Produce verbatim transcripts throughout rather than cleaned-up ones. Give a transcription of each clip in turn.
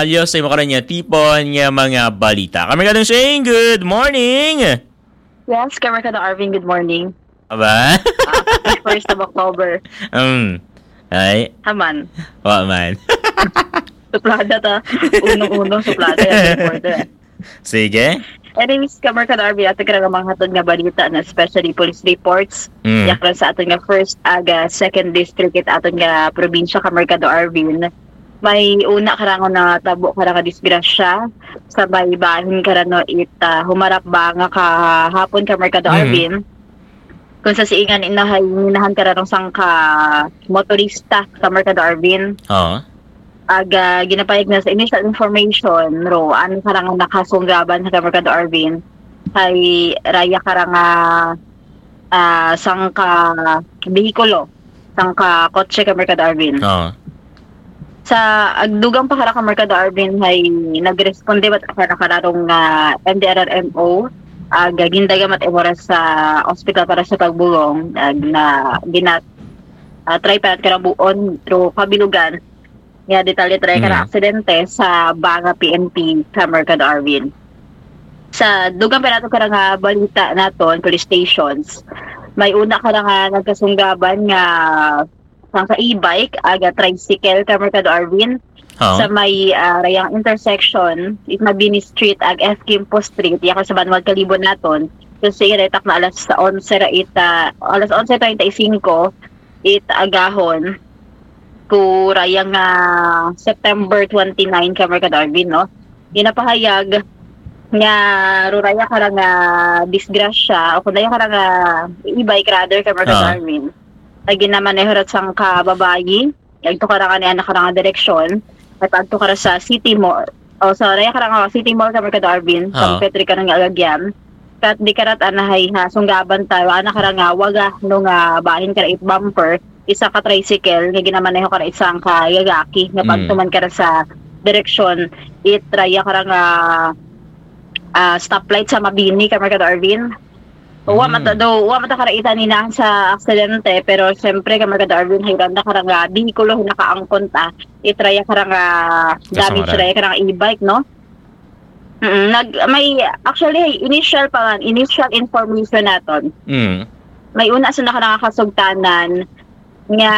kabalyo sa imo karon nga tipon nga mga balita. Kami kadong saying good morning. Yes, kami ka na Arvin, good morning. Aba? Uh, first of October. Um. Ay. Haman. Wa man. Suplada ta. Unong-unong suplada yan. Reporter. Sige. Anyways, kamar ka na Arvin, ato ka nga mga hatod nga balita na especially police reports. Mm. Yakran sa aton nga first aga second district it aton nga probinsya kamar ka na Arvin. May una karangon na tabo kara ka disgrasya sa baybahin karano it uh, humarap ba nga kahapon kamar ka na Arvin. Kung sa siingan inahay minahan karanong sang ka motorista kamar ka na Arvin. Oo. Aga ginapayag na sa initial information ro ano karang nakasunggaban sa Mercado Arvin ay raya karang uh, sang ka behikulo sang ka kotse ka Mercado Arvin. Oo. Sa agdugang pa kara ka Mercado Arvin ay nagresponde bat kara kararong uh, M D R R M O aga gindaga mat oras sa ospital para sa pagbulong ag na ginat uh, try pa karang buon ro pabilugan nga detalye try ka na aksidente sa Banga P N P sa Mercado Arvin. Sa dugang pa nato ka nga balita naton police stations, may una ka nga nagkasunggaban nga sang sa e-bike aga tricycle ka Mercado Arvin. Oh. Sa may uh, rayang intersection it Mabini Street ag F. Kimpo Street yaka sa Banwag Kalibon naton. Kasi iretak na alas onse ra ita alas onse treinta y cinco it agahon ko rayang uh, September twenty-ninth ka Mercado Arvin, no? Ginapahayag nga ruraya ka nga uh, disgrasya o kundaya ka nga uh, e-bike rather ka Mercado uh. Arvin. Ay ginamaneho rat sang kababayi, agto ka nga niya ka nga direksyon at agto ka sa City Mall o sa raya ka nga City Mall ka Mercado Arvin, uh. sa Petri ka nga agagyan. Kat di karat anahay ha sunggaban tayo ana ka nga waga no nga bahin ka it bumper isa ka tricycle nga ginamaneho ka isang ka yagaki nga pagtuman ka sa direksyon it raya ka nga uh, stoplight sa Mabini ka Mercado Arvin. Wa mm. mata do wa mata karaita ni na sa aksidente pero siyempre ka Mercado Arvin hayran na ka nga behikulo nakaangkon ta it raya ka nga damage raya ka nga e-bike, no? Mm, nag may actually initial pa man initial information naton. Mm. May una sa nakakasugtanan nga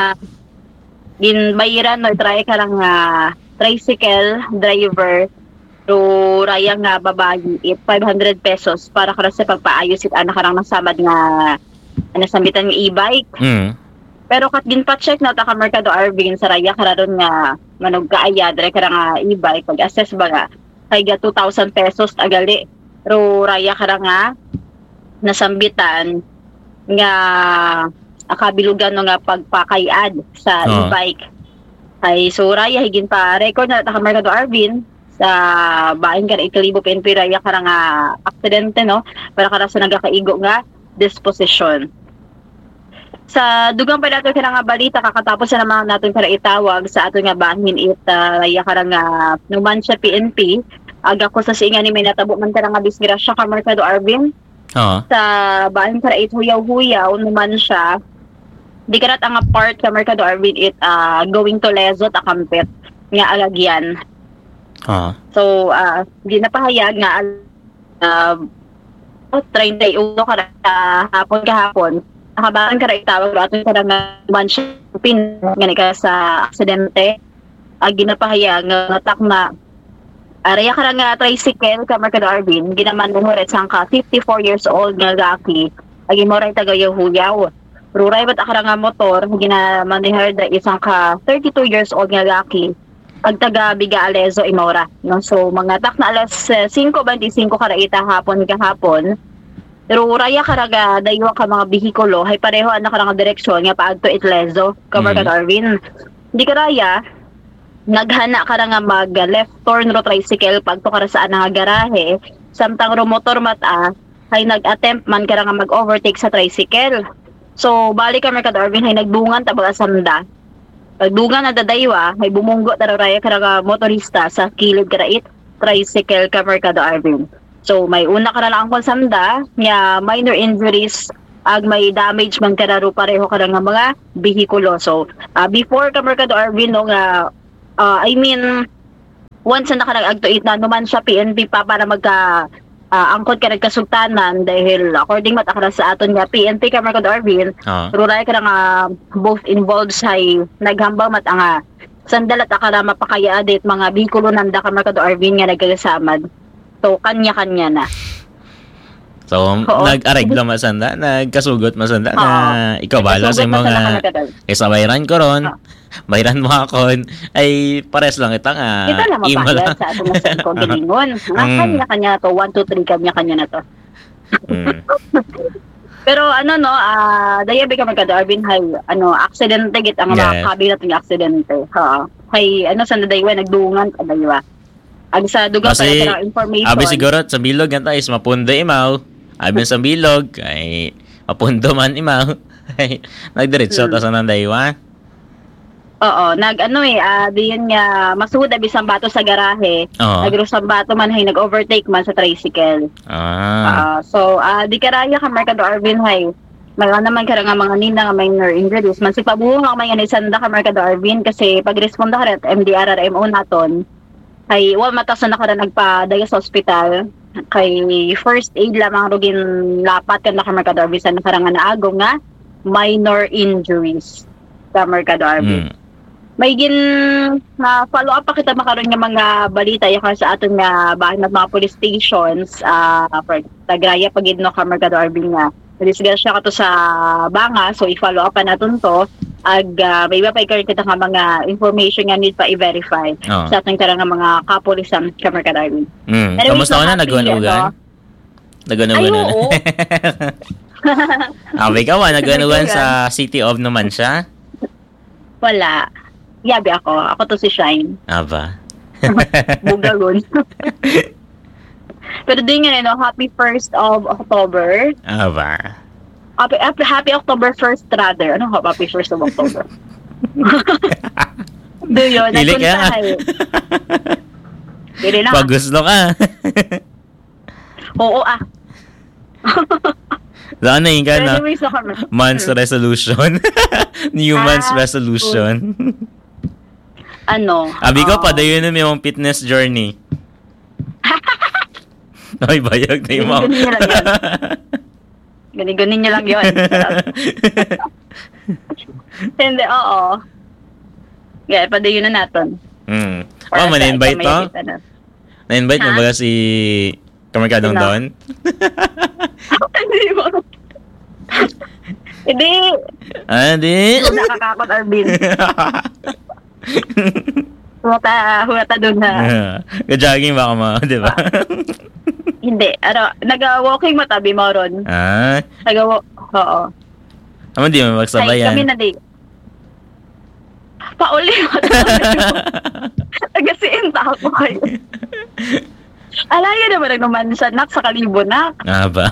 ginbayiran no try ka lang nga tricycle driver to raya nga babayi it five hundred pesos para kara sa pagpaayos it anak karang nasamad nga nasambitan nga e-bike. Mm. Pero kat ginpa-check na ta ka Mercado Arvin sa raya karon nga manog kaaya dire kara nga e-bike pag-assess ba nga kay ga two thousand pesos agali ro raya kara nga nasambitan nga akabilugan no nga pagpakayad sa uh-huh. e-bike ay so raya higin pa record na ta Mercado Arvin sa bahin ka na ikalibo P N P raya ka nga aksidente, no, para kara sa nagakaigo nga disposition. Sa dugang pa nato ka nga balita kakatapos na naman natin para itawag sa ato nga bahin it uh, raya ka nga numan siya P N P aga ko sa singa ni may natabo man ka nga disgrasya ka Mercado Arvin. Uh-huh. Sa bahin ka it huyaw-huyaw naman siya di karat ang part sa Mercado Arvin it uh, going to Lezo takampet nga alagyan. Uh-huh. So uh, ginapahayag nga uh, thirty-one ka uh, hapon kahapon nakabahan ka rin tawag ato ka nga man siya pin nga ka sa aksidente uh, ginapahayag nga natak na araya ka nga tricycle ka Mercado Arvin ginaman mo rin sang ka fifty-four years old nga gaki agi mo rin tagayaw-huyaw. Ruray ba't akara nga motor, ginamanihar da isang ka thirty-two years old nga laki, pag taga Biga Alezo, Imora. No? So, mga tak na alas five twenty-five karaita hapon kahapon, pero raya karaga daywa ka mga bihikulo, hay pareho anak ka nga direksyon, nga paagto Itlezo, ka Mercado mm-hmm. Arvin. Di karaya, naghana ka nga mag left turn ro tricycle, pagto ka sa nga garahe, samtang ro motor mata, hay nag-attempt man ka nga mag-overtake sa tricycle. So, balik ka Mercado Arvin, hay nagbungan tabag asanda. Pagdungan na dadaywa, hay bumunggo tararaya ka nga motorista sa kilid karait, tricycle ka Mercado Arvin. So, may una ka na lang kung samda, nga minor injuries, ag may damage man ka na ro pareho ka nga mga bihikulo. So, uh, before ka Mercado Arvin, no, nga, uh, I mean, once na nakarag-agtuit na naman siya P N P pa para magka uh, angkot ka nagkasugtanan dahil according mat akala sa aton nga P N P ka Marcado Arvin, Ah. ruray ka na nga both involved sa naghambal mat nga sandalat akala mapakaya adit mga bikulo nanda ka Marcado Arvin nga nagkagasamad. So kanya-kanya na. So, Oo. nag-areglo masanda, nagkasugot masanda na Oo. ikaw bala sa Nagkasugot na mga sa Marcado. kaysa bayran ko ron, Oo. bayran mo akon, ay pares lang kita nga. Ito na imo mapahayag sa atong sa ko gilingon. Nga Mm. kanya-kanya na to, one, two, three, kanya-kanya na to. Mm. Pero ano no, ah dayabi ka Marcado Arvin hay ano aksidente git ang Yes. mga kabinet ng aksidente. Ha. Hay ano sa daywa nagdungan ka daywa. Ag sa dugang Kasi, pa information. Abi siguro sa bilog nga is mapundo imaw. Abi sa bilog ay mapundo man imaw. Ay nagdiretso Hmm. ta sa nandaywa. Oo, nag ano eh ah diyan nga masuod abi sa bato sa garahe. Oo. Nagrusang bato man hay nag-overtake man sa tricycle. Ah. Ah, so ah di karaya ka Marcado Arvin hay. Mga naman kara nga mga nina nga minor injuries man si pabuhong ang mga nisanda ka Marcado Arvin kasi pag responda ka ret M D R R M O naton kay wa matasan na ka na nagpadaya sa ospital kay first aid lamang rugin lapat kan na ka Marcado Arvin sa nakarangan na agong nga minor injuries sa Marcado Arvin. Mm. May gin na follow up pa kita makaroon nga mga balita yakar sa aton nga bahay ng mga police stations ah for tagraya pagid no ka Marcado Arvin nga disgrasya ka to sa banga so i-follow up pa naton to ag uh, may iba pa ikaw kita nga mga information nga need pa i-verify Oo. sa ating karang nga mga kapulisan ka Marcado Arvin. Mm. Anyway, Kamusta so ka na happy, nagwanugan? ano? Nagwanugan Ay, na. oo. Abi ka wa nagwanugan sa City of naman siya. Wala. Yabi ako. Ako to si Shine. Aba. Bugagon. Pero di nga no, happy first of October. Aba. Happy, happy, happy October first rather. Ano ka, happy first of October? Do yun, Dili ka nga. nagpuntahay. Dili na. Pag gusto ka. Oo ah. Saan na yung ka Pero na? anyways, ako na. Month's resolution. New Ah, month's resolution. Ano? Abi ko, ah, padayon na yung fitness journey. Ay, bayag na yung mga. Ganun niya lang yun. Gani-ganin niya lang yun. Hindi, oo. Yeah, padayon na natin. Hmm. Para Oh, sa- man-invite sa to? may kita na. Na-invite mo Ha? ba si Kamarkadong Sino? doon? Hindi mo. Hindi. Ah, di. Nakakakot, Arvin. Humata, humata doon na. Ka-jogging baka mo, di ba? Hindi. Ano, nag-walking matabi mo ron. Ah, Nag-walk. Oo. naman di mo Ay, magsabayan. kami na di. Pauli mo. Nagasiin ta ako kayo. Alaya naman nagnuman siya, nak, sa kalibo, nak. Ah, ba?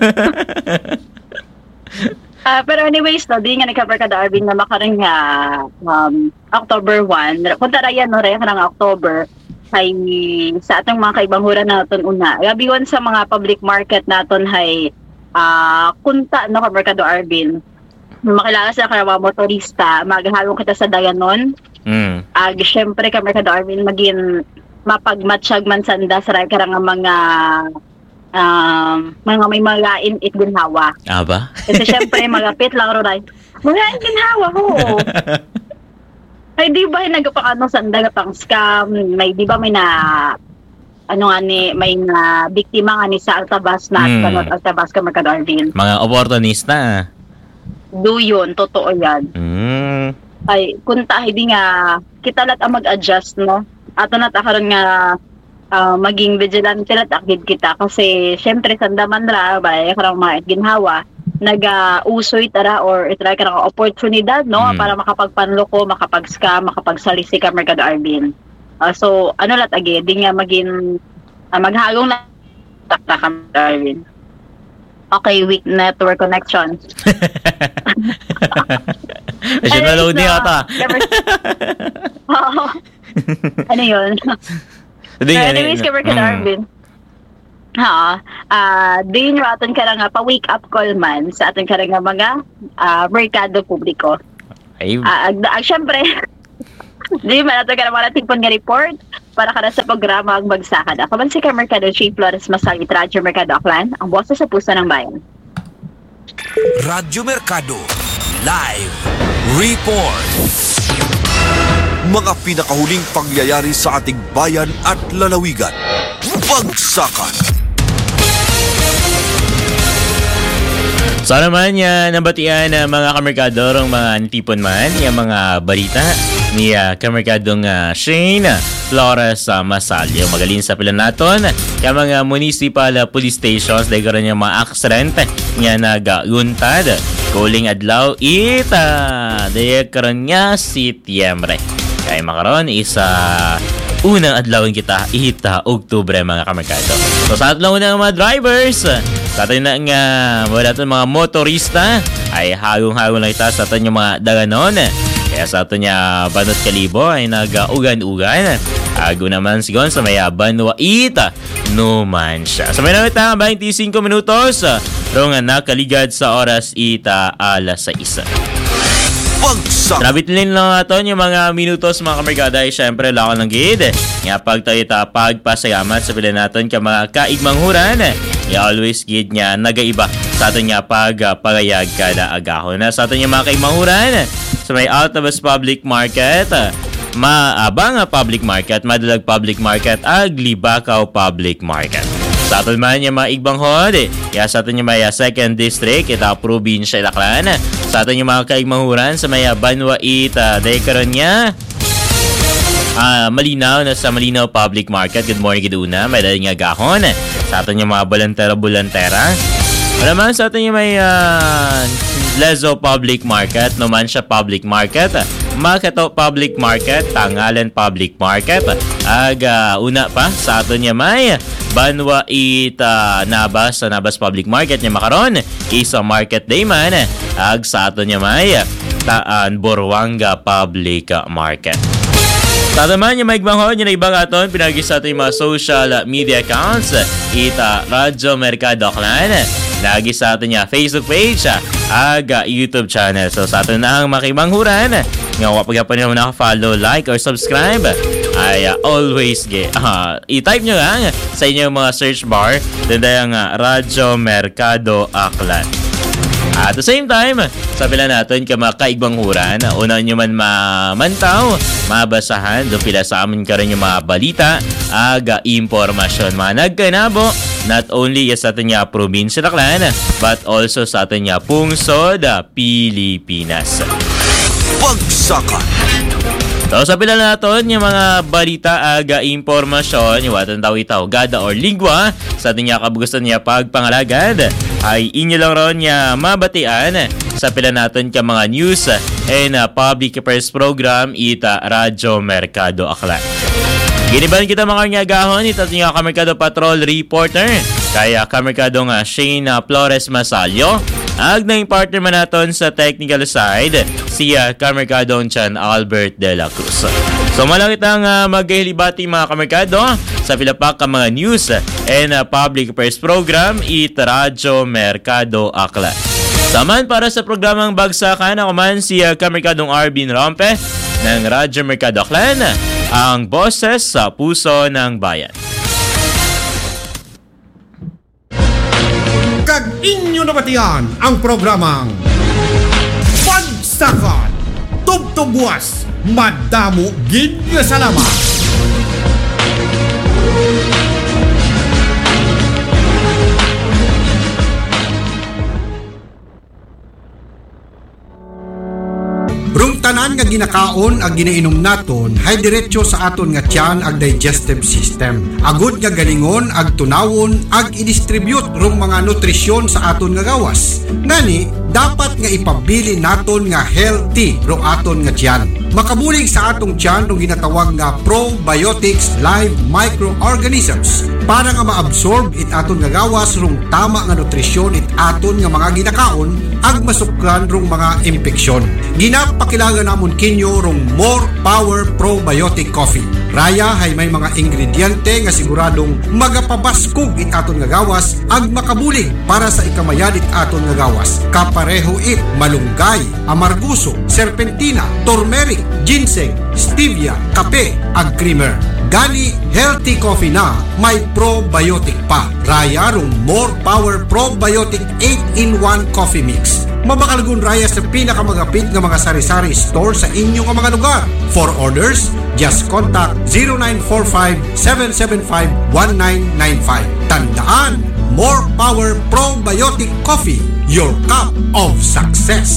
Ah, pero anyways, no, di nga nag-cover ka da, Arvin, na makaroon nga um, October first. Punta na yan, no, rin ka ng October. Hay, sa atong mga kaibanghuran natin una. Gabiwan sa mga public market natin hay ah kunta, no, cover ka do, Arvin. Makilala sa mga motorista, maghalong kita sa Dayanon. Hmm. Ag, syempre, cover ka do, Arvin, maging mapagmatsyag man sanda sa ray karang mga um, mga may mga init ginhawa. Ah, ba? Kasi syempre, magapit lang ro rin. Mga ginhawa ko. Ay, di ba nagpakano sa andaga pang scam? May, di ba may na, ano nga ni, may na biktima nga ni sa Altabas na, Hmm. mm. Altabas ka Marcado Arvin. Mga opportunista. Do yun, totoo yan. Hmm. Ay, kung tayo di nga, kita lat ang mag-adjust, no? Ato na takaroon nga, ah, maging vigilante lat akid kita. Kasi, syempre, sandaman ra, ba, karang mga ginhawa, nag-usoy tara or itry ka ng oportunidad, no? Mm. Para makapagpanloko, makapag-scam, makapagsalisi ka, Marcado Arvin. Ah, so, ano lat agi, di nga maging, ah, maghagong na takta ka, Marcado Arvin. Okay, weak network connection. Asya na load niya ata. Oo. Ano yun? Hindi Pero nga. anyways, cover ka Mm. Arvin. Ha, ah, din yung aton ka nga pa-wake up call man sa aton ka nga mga ah, merkado publiko. Ay, Ah, ag, ag, syempre, Di man ato ka na mga tipon nga report para ka na sa programa ang bagsakan. Ako man si Kamerkado Chief Flores Masalit, Radyo Mercado Aklan, ang boses sa puso ng bayan. Radyo Mercado Live Report. Mga pinakahuling pangyayari sa ating bayan at lalawigan. Bagsakan. So naman yan, nabatian ng mga kamerkadorong mga nitipon man, yung mga balita ni uh, kamerkadong uh, Shane Flores uh, Masalio. Magaling sa pilan naton, yung mga municipal uh, police stations, dahil karoon yung mga accident nga nag-untad. Kuling adlaw, ita, dahil karoon nga Setyembre. Kaya makaroon, isa unang adlawin kita, ita, Oktubre mga kamerkado. So sa atlaw ng mga drivers, sa atin na nga, wala itong mga motorista, ay hagong-hagong lang ita sa atin yung mga daganon. Kaya sa atin niya, Banot Kalibo ay nag-ugan-ugan. Ago naman sigon sa may Banwa Ita, numan siya. Sa may nawita, twenty-five minutos, rong nakaligad sa oras ita alas sais. Trabitlin lang natin yung mga minutos mga kamerkada ay syempre lakon ng gid. Nga pag tayo pagpasayamat sa pila natin ka mga kaigmanghuran. Nga always gid nga nagaiba sa atin nga pagpagayag kada agahon. Na sa atin yung mga kaigmanghuran sa may Altabas Public Market, maabang public market, madalag public market, ag Libakaw Public Market. Sa atin man yung mga igbanghod, kaya sa atin yung mga second district, ita probinsya Ilaclan. Sa atin yung mga kaigmanghuran sa mga Banwa Ita, dahil karon niya, uh, malinaw na sa Malinaw Public Market. Good morning, good una, may dahil nga gahon. Sa atin yung mga bulantera-bulantera. Naman sa atin yung may uh, Lezo Public Market, Numancia Public Market, Makato Public Market, Tangalan Public Market. Ag uh, una pa sa atin yung may Banwa Ita Nabas sa Nabas Public Market niya makaron. Isa Market Day man. Ag sa atin yung may Taan Borwanga Public Market. Sa naman yung maigbanghoon yung ibang aton, pinagis sa ating mga social media accounts. Ita Radyo Mercado Aklan. Nagis sa atin niya Facebook page, aga YouTube channel. So sa atin na ang makibanghuran. Nga kapag pa nyo naka-follow, like, or subscribe, ay uh, always get, uh, i-type nyo lang sa inyong mga search bar. Then yung uh, Radyo Mercado Aklan. At the same time, sabi lang natin ka mga kaigbanghuran, una nyo man mamantaw, mabasahan, doon pila sa amin ka rin yung mga balita, aga impormasyon, mga nagkanabo, not only sa atin nga probinsya Ilaclan, but also sa atin nga pungsod, Pilipinas. Bagsakan. So sabi lang natin yung mga balita, aga impormasyon, yung watan tao itaw, gada or lingwa, sa atin nga kabugusan niya pagpangalagad, ay inyo lang ron niya mabatian sa pila natin ka mga news and uh, public affairs program ita Radyo Mercado Aklan. Giniban kita mga ngagahon, ito nga Kamerkado Patrol Reporter, kaya Kamerkado nga Shane Flores Masalio. Ag na yung partner man natin sa technical side, siya Kamerkado Chan Albert de la Cruz. So malaki tang uh, maghihilibati mga Kamerkado sa pilapak ka mga news and uh, public affairs program it Radyo Mercado Aklan. Saman para sa programang Bagsakan, ako man si uh, Kamerkadong Arvin Rompe ng Radyo Mercado Aklan, ang boses sa puso ng bayan. Kag inyo nabatian ang programang Bagsakan. Tubtubwas, madamo gid nga salamat. Rung tanan nga ginakaon ag ginainom naton hay diretso sa aton nga tiyan ag digestive system. Agud nga galingon ag tunawon ag i-distribute rung mga nutrisyon sa aton nga gawas. Ngani dapat nga ipabili naton nga healthy rung aton nga tiyan. Makabulig sa atong tiyan rung ginatawag nga probiotics live microorganisms para nga maabsorb it aton nga gawas rung tama nga nutrisyon it aton nga mga ginakaon ag masukran rung mga impeksyon. Ginapakilala namon kinyo rung More Power Probiotic Coffee. Raya hay may mga ingrediente nga siguradong magapabaskog it aton nga gawas ag makabulig para sa ikamayan it aton nga gawas. Kapareho it malunggay, amarguso, serpentina, turmeric, ginseng, stevia, kape ag creamer. Gani healthy coffee na may probiotic pa. Raya rong More Power Probiotic eight in one Coffee Mix. Mabakalgun raya sa pinakamagapit nga mga sari-sari store sa inyong mga lugar. For orders, just contact zero nine four five, seven seven five, one nine nine five. Tandaan, More Power Probiotic Coffee, your cup of success.